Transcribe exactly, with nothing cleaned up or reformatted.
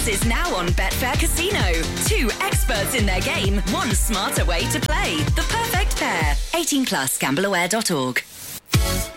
is now on Betfair Casino. Two experts in their game, one smarter way to play. The perfect pair. eighteen plus, gamble aware dot org.